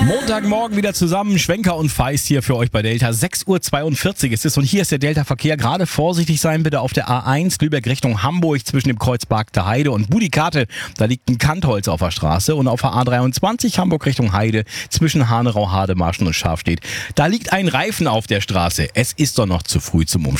Montagmorgen wieder zusammen, Schwenker und Feist hier für euch bei Delta. 6:42 Uhr ist es und hier ist der Delta-Verkehr. Gerade vorsichtig sein bitte auf der A1 Lübeck Richtung Hamburg zwischen dem Kreuz Barkter Heide und Budikate. Da liegt ein Kantholz auf der Straße und auf der A23 Hamburg Richtung Heide zwischen Hanerau, Hademarschen und Schafstedt. Da liegt ein Reifen auf der Straße. Es ist doch noch zu früh zum Umsteigen.